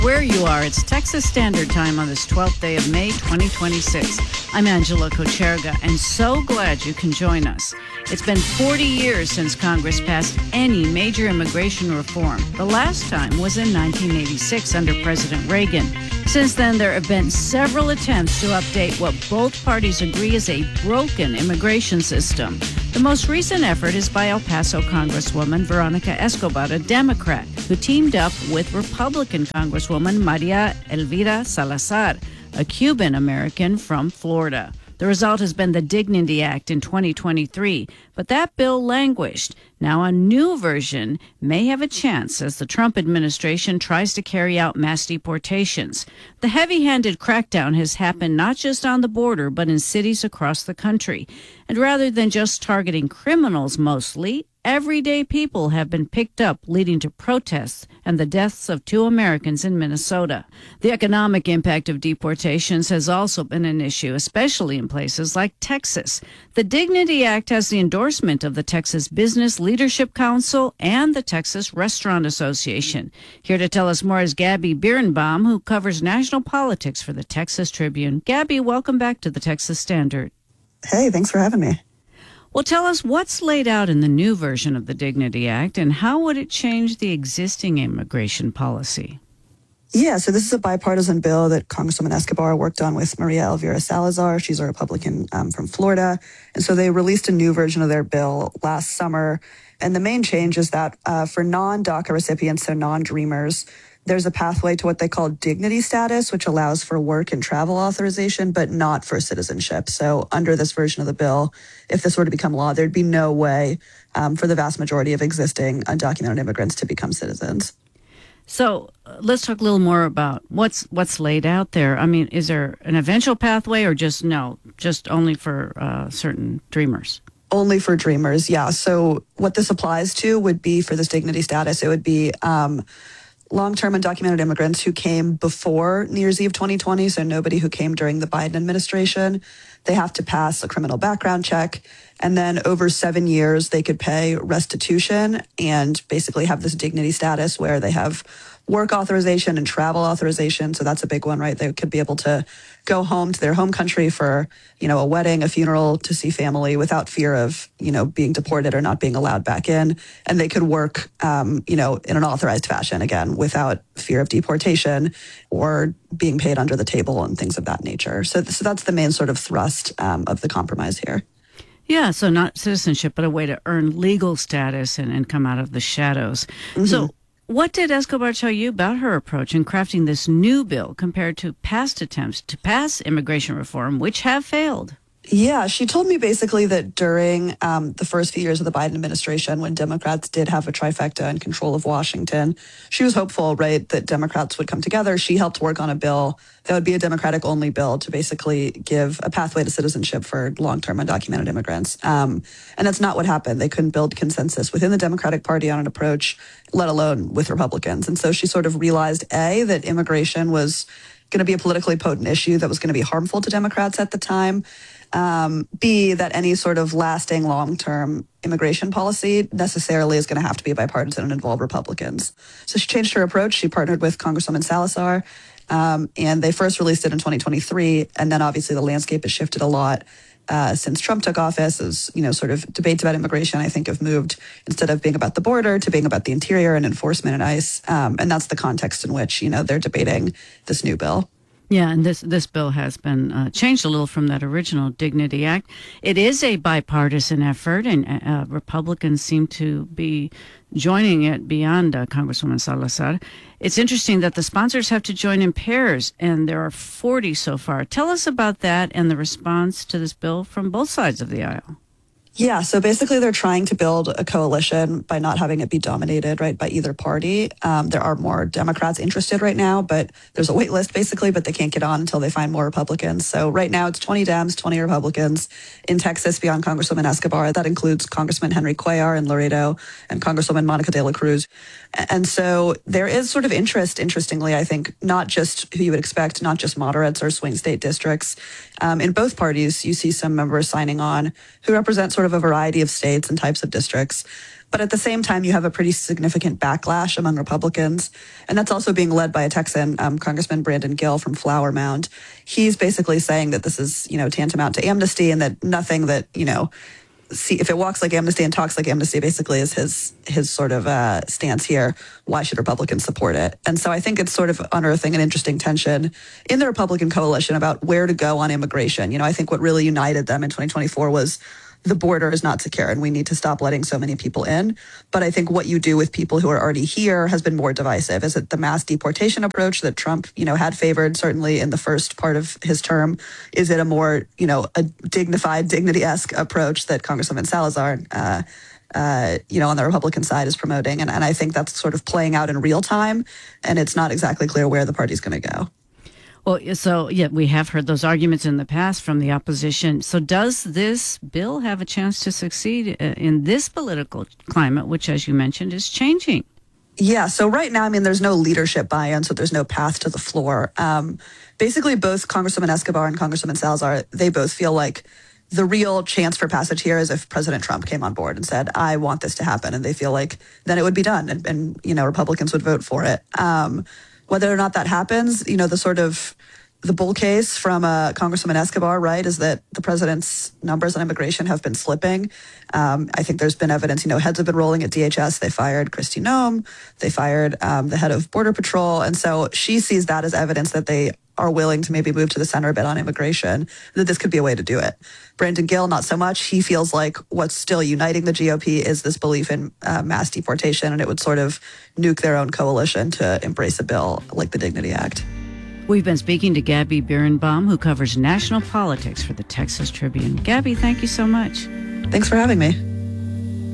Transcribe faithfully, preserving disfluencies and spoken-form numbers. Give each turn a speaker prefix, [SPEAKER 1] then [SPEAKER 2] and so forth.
[SPEAKER 1] Where you are, it's Texas Standard Time on this twelfth day of May, twenty twenty-six. I'm Angela Kocherga, and so glad you can join us. It's been forty years since Congress passed any major immigration reform. The last time was in nineteen eighty-six under President Reagan. Since then, there have been several attempts to update what both parties agree is a broken immigration system. The most recent effort is by El Paso Congresswoman Veronica Escobar, a Democrat, who teamed up with Republican Congresswoman Maria Elvira Salazar, a Cuban-American from Florida. The result has been the Dignity Act in twenty twenty-three, but that bill languished. Now a new version may have a chance as the Trump administration tries to carry out mass deportations. The heavy-handed crackdown has happened not just on the border, but in cities across the country. And rather than just targeting criminals mostly, everyday people have been picked up, leading to protests and the deaths of two Americans in Minnesota. The economic impact of deportations has also been an issue, especially in places like Texas. The Dignity Act has the endorsement of the Texas Business Leadership Council and the Texas Restaurant Association. Here to tell us more is Gabby Birnbaum, who covers national politics for the Texas Tribune. Gabby, welcome back to the Texas Standard.
[SPEAKER 2] Hey, thanks for having me.
[SPEAKER 1] Well, tell us what's laid out in the new version of the Dignity Act and how would it change the existing immigration policy?
[SPEAKER 2] Yeah, so this is a bipartisan bill that Congresswoman Escobar worked on with Maria Elvira Salazar. She's a Republican um, from Florida. And so they released a new version of their bill last summer. And the main change is that uh, for non-DACA recipients, so non-Dreamers, there's a pathway to what they call dignity status, which allows for work and travel authorization, but not for citizenship. So under this version of the bill, if this were to become law, there'd be no way um, for the vast majority of existing undocumented immigrants to become citizens.
[SPEAKER 1] So uh, let's talk a little more about what's what's laid out there. I mean, is there an eventual pathway or just no, just only for uh, certain Dreamers?
[SPEAKER 2] Only for Dreamers, yeah. So what this applies to would be for this dignity status, it would be um, long-term undocumented immigrants who came before New Year's Eve twenty twenty, so nobody who came during the Biden administration. They have to pass a criminal background check, and then over seven years, they could pay restitution and basically have this dignity status where they have work authorization and travel authorization. So that's a big one, right? They could be able to go home to their home country for, you know, a wedding, a funeral, to see family without fear of, you know, being deported or not being allowed back in. And they could work, um, you know, in an authorized fashion, again, without fear of deportation or being paid under the table and things of that nature. So, so that's the main sort of thrust um, of the compromise here.
[SPEAKER 1] Yeah, so not citizenship, but a way to earn legal status and, and come out of the shadows. Mm-hmm. So what did Escobar tell you about her approach in crafting this new bill compared to past attempts to pass immigration reform, which have failed?
[SPEAKER 2] Yeah, she told me basically that during um, the first few years of the Biden administration, when Democrats did have a trifecta and control of Washington, she was hopeful, right, that Democrats would come together. She helped work on a bill that would be a Democratic-only bill to basically give a pathway to citizenship for long-term undocumented immigrants. Um, and that's not what happened. They couldn't build consensus within the Democratic Party on an approach, let alone with Republicans. And so she sort of realized, A, that immigration was going to be a politically potent issue that was going to be harmful to Democrats at the time. Um, B, that any sort of lasting long-term immigration policy necessarily is going to have to be bipartisan and involve Republicans. So she changed her approach. She partnered with Congresswoman Salazar, um, and they first released it in twenty twenty-three. And then obviously the landscape has shifted a lot uh, since Trump took office. As, you know, sort of debates about immigration, I think, have moved instead of being about the border to being about the interior and enforcement and ICE. Um, and that's the context in which, you know, they're debating this new bill.
[SPEAKER 1] Yeah, and this this bill has been uh, changed a little from that original Dignity Act. It is a bipartisan effort, and uh, Republicans seem to be joining it beyond uh, Congresswoman Salazar. It's interesting that the sponsors have to join in pairs, and there are forty so far. Tell us about that and the response to this bill from both sides of the aisle.
[SPEAKER 2] Yeah, so basically they're trying to build a coalition by not having it be dominated, right, by either party. Um, there are more Democrats interested right now, but there's a wait list basically, but they can't get on until they find more Republicans. So right now it's twenty Dems, twenty Republicans. In Texas, beyond Congresswoman Escobar, that includes Congressman Henry Cuellar in Laredo and Congresswoman Monica de la Cruz. And so there is sort of interest, interestingly, I think, not just who you would expect, not just moderates or swing state districts. Um, in both parties, you see some members signing on who represent sort of a variety of states and types of districts. But at the same time, you have a pretty significant backlash among Republicans. And that's also being led by a Texan, um, Congressman Brandon Gill from Flower Mound. He's basically saying that this is, you know, tantamount to amnesty and that nothing that, you know, see if it walks like amnesty and talks like amnesty basically is his his sort of uh, stance here. Why should Republicans support it? And so I think it's sort of unearthing an interesting tension in the Republican coalition about where to go on immigration. You know, I think what really united them in twenty twenty-four was the border is not secure and we need to stop letting so many people in. But I think what you do with people who are already here has been more divisive. Is it the mass deportation approach that Trump, you know, had favored certainly in the first part of his term? Is it a more, you know, a dignified, dignity-esque approach that Congresswoman Salazar, uh, uh, you know, on the Republican side is promoting? And, and I think that's sort of playing out in real time, and it's not exactly clear where the party's going to go.
[SPEAKER 1] Well, so, yeah, we have heard those arguments in the past from the opposition. So does this bill have a chance to succeed in this political climate, which, as you mentioned, is changing?
[SPEAKER 2] Yeah, so right now, I mean, there's no leadership buy-in, so there's no path to the floor. Um, basically, both Congresswoman Escobar and Congresswoman Salazar, they both feel like the real chance for passage here is if President Trump came on board and said, I want this to happen. And they feel like then it would be done and, and you know, Republicans would vote for it. Um, whether or not that happens, you know, the sort of the bull case from uh, Congresswoman Escobar, right, is that the president's numbers on immigration have been slipping. Um, I think there's been evidence, you know, heads have been rolling at D H S. They fired Kristi Noem. They fired um, the head of Border Patrol. And so she sees that as evidence that they are willing to maybe move to the center a bit on immigration, that this could be a way to do it. Brandon Gill, not so much. He feels like what's still uniting the G O P is this belief in uh, mass deportation, and it would sort of nuke their own coalition to embrace a bill like the Dignity Act.
[SPEAKER 1] We've been speaking to Gabby Birnbaum, who covers national politics for the Texas Tribune. Gabby, thank you so much.
[SPEAKER 2] Thanks for having me.